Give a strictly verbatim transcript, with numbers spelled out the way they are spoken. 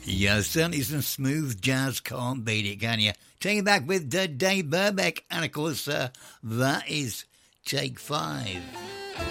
Yeah, certainly some smooth jazz. Can't beat it, can you? Take it back with uh, Dave Burbeck. And of course, uh, that is Take Five.